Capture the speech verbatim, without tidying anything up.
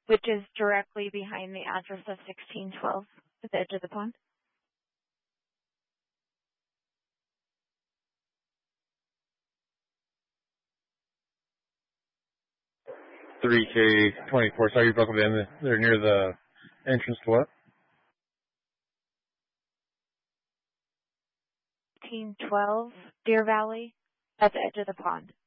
which is directly behind the address of sixteen twelve at the edge of the pond. three K twenty-four. Sorry, you broke up in. They're near the entrance to what? sixteen twelve Deer Valley at the edge of the pond.